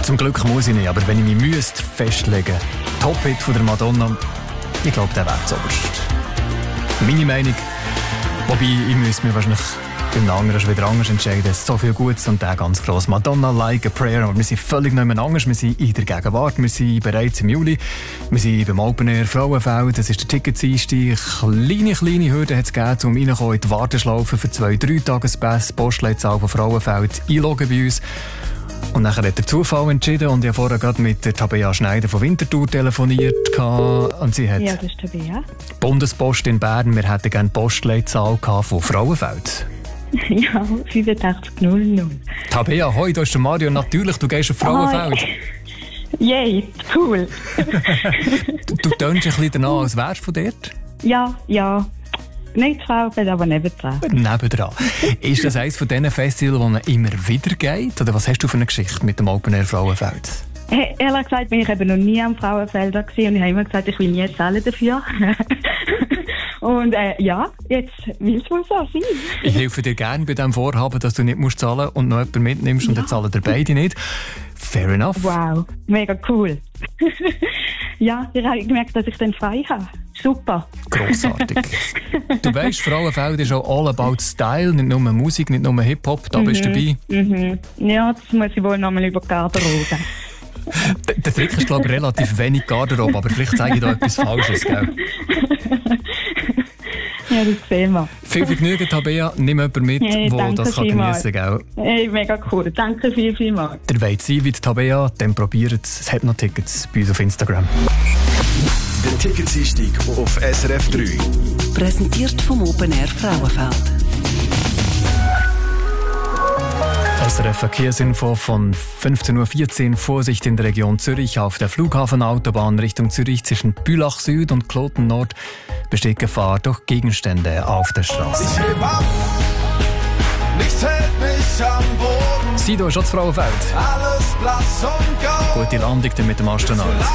Zum Glück muss ich nicht, aber wenn ich mich müsste festlegen, Top-Hit von der Madonna, ich glaube, der wäre zuoberst. Meine Meinung, wobei ich müsste mir wahrscheinlich beim anderen schon wieder anders entscheiden. Es ist so viel Gutes und der ganz gross. Madonna, Like a Prayer. Und wir sind völlig nicht mehr anders. Wir sind in der Gegenwart. Wir sind bereits im Juli. Wir sind beim Open Air Frauenfeld. Es ist der Ticketdienstag. Kleine Hürden hat es gegeben, um reinzukommen in die Warteschlaufe für 2-3 Tagespässe. Postleitzahl von Frauenfeld einloggen bei uns. Und dann hat der Zufall entschieden und ich habe vorher gerade mit der Tabea Schneider von Winterthur telefoniert. Und sie hat ja, das ist Tabea. Bundespost in Bern. Wir hätten gerne Postleitzahl von Frauenfeld. Ja, 8500. Tabea, hoi, da ist der Mario. Natürlich, du gehst auf Frauenfeld. Yay, cool. Du tönst ein bisschen danach, als wärst du von dort? Ja. Nicht Frauenfeld, aber nebendran. Nebendran. Ist das eines von diesen Festivals, wo man immer wieder geht? Oder was hast du für eine Geschichte mit dem Open Air Frauenfeld? Ehrlich gesagt bin ich eben noch nie am Frauenfelder gewesen und ich habe immer gesagt, ich will nie zahlen dafür. Und ja, jetzt will es wohl so sein. Ich helfe dir gerne bei diesem Vorhaben, dass du nicht musst zahlen und noch jemanden mitnimmst und dann zahlen dir beide nicht. Fair enough. Wow, mega cool. Ja, ich habe gemerkt, dass ich dann frei habe. Super. Grossartig. Du weißt, Frauenfeld ist auch all about Style, nicht nur Musik, nicht nur Hip-Hop, da bist du dabei. Ja, das muss ich wohl nochmal über die Garderobe. Der Trick ist, glaube ich, relativ wenig Garderobe, aber vielleicht zeige ich da etwas Falsches, gell? Ja, das sehen wir. Viel Vergnügen, Tabea. Nimm jemanden mit, der das kann geniessen kann. Hey, mega cool. Danke vielmals. Der wollt sein wie die Tabea, dann probiert es. Es hat noch Tickets bei uns auf Instagram. Der Ticketdienstag auf SRF 3. Präsentiert vom Open Air Frauenfeld. SRF Verkehrsinfo von 15.14 Uhr. Vorsicht in der Region Zürich. Auf der Flughafenautobahn Richtung Zürich zwischen Bülach Süd und Kloten Nord besteht Gefahr durch Gegenstände auf der Straße. Ich heb ab, nichts hält mich am Boden. Sido, Schatzfrauenfeld. Alles blass und grau. Gute Landung mit dem Astronaut.